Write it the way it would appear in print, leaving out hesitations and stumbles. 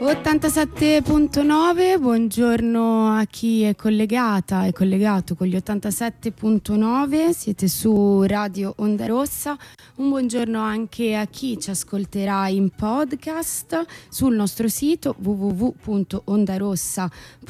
87.9, buongiorno a chi è collegata e collegato con gli 87.9, siete su Radio Onda Rossa. Un buongiorno anche a chi ci ascolterà in podcast sul nostro sito www.ondarossa.it